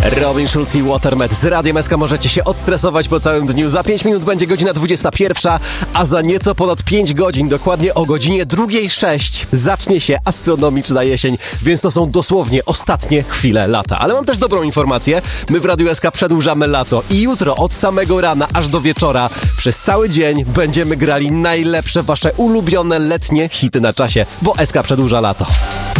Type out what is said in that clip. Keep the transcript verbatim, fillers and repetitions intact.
Robin Schulz i Watermed z Radiem S K. Możecie się odstresować po całym dniu. Za pięć minut będzie godzina dwudziesta pierwsza, a za nieco ponad pięć godzin, dokładnie o godzinie drugiej sześć, zacznie się astronomiczna jesień, więc to są dosłownie ostatnie chwile lata. Ale mam też dobrą informację. My w Radiu S K przedłużamy lato i jutro od samego rana aż do wieczora przez cały dzień będziemy grali najlepsze wasze ulubione letnie hity na czasie, bo S K przedłuża lato.